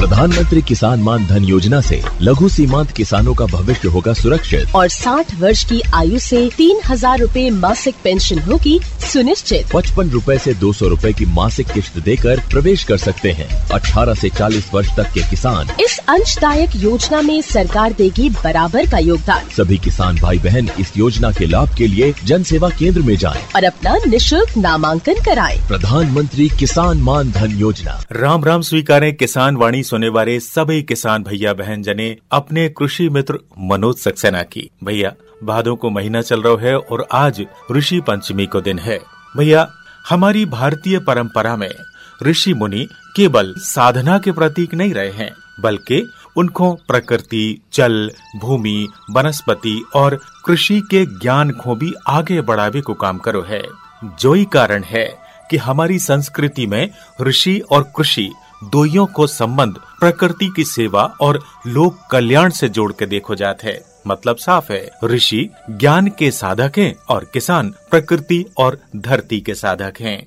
प्रधानमंत्री किसान मान धन योजना से लघु सीमांत किसानों का भविष्य होगा सुरक्षित और 60 वर्ष की आयु से 3,000 रूपए मासिक पेंशन होगी सुनिश्चित। 55 रूपए से 200 रूपए की मासिक किश्त देकर प्रवेश कर सकते हैं 18 से 40 वर्ष तक के किसान। इस अंशदायक योजना में सरकार देगी बराबर का योगदान। सभी किसान भाई बहन इस योजना के लाभ के लिए जन सेवा केंद्र में जाएं और अपना निशुल्क नामांकन कराएं। प्रधानमंत्री किसान मान धन योजना। राम राम स्वीकारें किसान वाणी सुनने वाले सभी किसान भैया बहन जने अपने कृषि मित्र मनोज सक्सेना की। भैया भादों को महीना चल रहा है और आज ऋषि पंचमी को दिन है। भैया हमारी भारतीय परंपरा में ऋषि मुनि केवल साधना के प्रतीक नहीं रहे हैं, बल्कि उनको प्रकृति, जल, भूमि, वनस्पति और कृषि के ज्ञान को भी आगे बढ़ावे को काम करो है। जो ही कारण है कि हमारी संस्कृति में ऋषि और कृषि दोनों को संबंध प्रकृति की सेवा और लोक कल्याण से जोड़ के देखो जाते है। मतलब साफ है, ऋषि ज्ञान के साधक हैं और किसान प्रकृति और धरती के साधक हैं।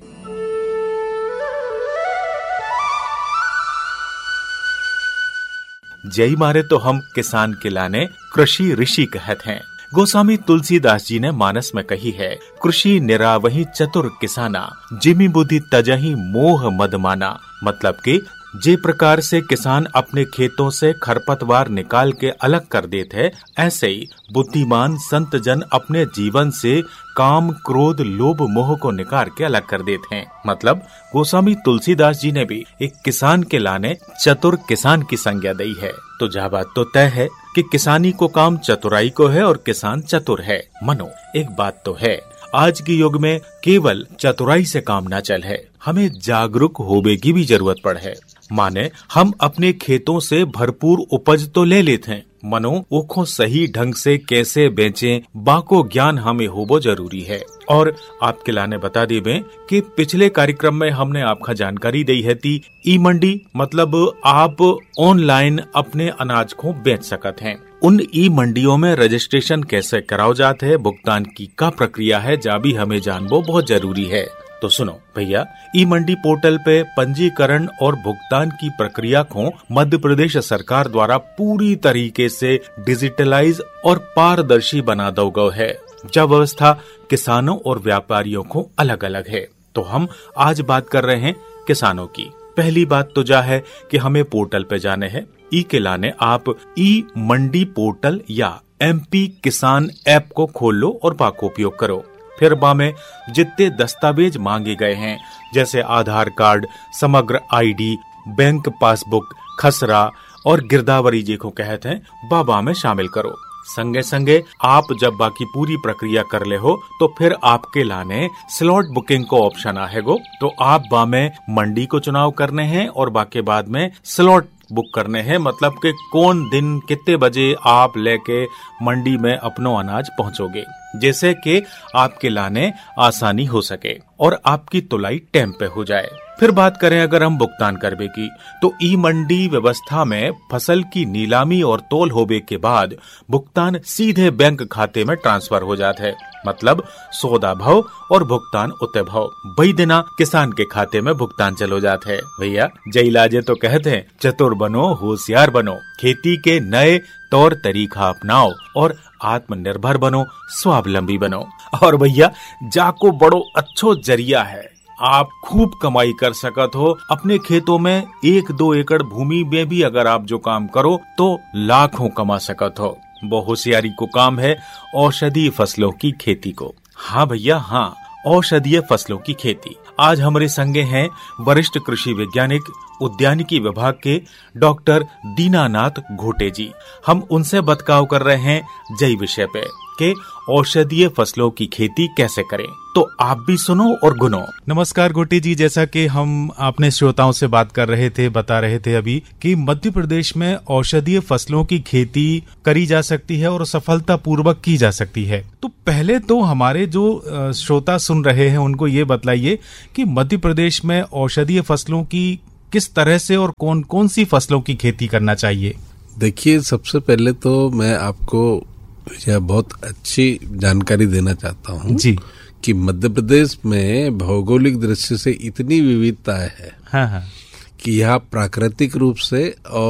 जय मारे तो हम किसान के लाने कृषि ऋषि कहते हैं। गोस्वामी तुलसीदास जी ने मानस में कही है, कृषि निरावही चतुर किसाना, जिमि बुद्धि तजहि मोह मद माना। मतलब कि जे प्रकार से किसान अपने खेतों से खरपतवार निकाल के अलग कर देते हैं, ऐसे ही बुद्धिमान संत जन अपने जीवन से काम, क्रोध, लोभ, मोह को निकाल के अलग कर देते हैं। मतलब गोस्वामी तुलसीदास जी ने भी एक किसान के लाने चतुर किसान की संज्ञा दी है। तो जह बात तो तय है कि किसानी को काम चतुराई को है और किसान चतुर है। मनो एक बात तो है, आज के युग में केवल चतुराई से काम न चल है, हमें जागरूक होने की भी जरूरत पड़ है। माने हम अपने खेतों से भरपूर उपज तो ले लेते हैं, मनो वो सही ढंग से कैसे बेचें बाको ज्ञान हमें होबो जरूरी है। और आपके लाने बता देवे कि पिछले कार्यक्रम में हमने आपका जानकारी दी है थी ई मंडी, मतलब आप ऑनलाइन अपने अनाज को बेच सकते हैं। उन ई मंडियों में रजिस्ट्रेशन कैसे कराओ जाते है, भुगतान की क्या प्रक्रिया है, जा भी हमें जानबो बहुत जरूरी है। तो सुनो भैया, ई मंडी पोर्टल पे पंजीकरण और भुगतान की प्रक्रिया को मध्य प्रदेश सरकार द्वारा पूरी तरीके से डिजिटलाइज और पारदर्शी बना दो गो है। जब व्यवस्था किसानों और व्यापारियों को अलग अलग है। तो हम आज बात कर रहे हैं किसानों की। पहली बात तो जा है कि हमें पोर्टल पे जाने हैं। ई के लाने आप ई मंडी पोर्टल या MP किसान ऐप को खोल लो और बाको उपयोग करो। फिर बा में जितने दस्तावेज मांगे गए हैं, जैसे आधार कार्ड, समग्र ID, बैंक पासबुक, खसरा और गिरदावरी जी को कहते हैं, बाबा में शामिल करो। संगे संगे आप जब बाकी पूरी प्रक्रिया कर ले हो तो फिर आपके लाने स्लॉट बुकिंग को ऑप्शन आएगो। तो आप बा में मंडी को चुनाव करने हैं और बाकी बाद में स्लॉट बुक करने हैं। मतलब कि कौन दिन कितने बजे आप लेके मंडी में अपनो अनाज पहुंचोगे, जैसे कि आपके लाने आसानी हो सके और आपकी तुलाई टाइम पे हो जाए। फिर बात करें अगर हम भुगतान करबे की, तो ई मंडी व्यवस्था में फसल की नीलामी और तोल होबे के बाद भुगतान सीधे बैंक खाते में ट्रांसफर हो जाता है। मतलब सौदा भाव और भुगतान उतय भाव वही दिना किसान के खाते में भुगतान चलो जाते है। भैया जय लाजे तो कहते हैं, चतुर बनो, होशियार बनो, खेती के नए तौर तरीका अपनाओ और आत्मनिर्भर बनो, स्वावलंबी बनो। और भैया जाको बड़ो अच्छो जरिया है, आप खूब कमाई कर सकत हो। अपने खेतों में 1-2 एकड़ भूमि में भी अगर आप जो काम करो तो लाखों कमा सकत हो। वो होशियारी को काम है औषधीय फसलों की खेती को। हाँ भैया हाँ, औषधीय फसलों की खेती। आज हमारे संगे हैं वरिष्ठ कृषि वैज्ञानिक उद्यानिकी विभाग के डॉक्टर दीनानाथ घोटे जी। हम उनसे बतकाव कर रहे हैं जय विषय पे के औषधीय फसलों की खेती कैसे करें। तो आप भी सुनो और गुनो। नमस्कार घोटे जी, जैसा कि हम आपने श्रोताओं से बात कर रहे थे, बता रहे थे अभी कि मध्य प्रदेश में औषधीय फसलों की खेती करी जा सकती है और सफलता पूर्वक की जा सकती है। तो पहले तो हमारे जो श्रोता सुन रहे हैं उनको ये बतलाइए कि मध्य प्रदेश में औषधीय फसलों की किस तरह से और कौन कौन सी फसलों की खेती करना चाहिए। देखिए, सबसे पहले तो मैं आपको यह बहुत अच्छी जानकारी देना चाहता हूँ जी कि मध्य प्रदेश में भौगोलिक दृष्टि से इतनी विविधता है हाँ हाँ। कि यह प्राकृतिक रूप से और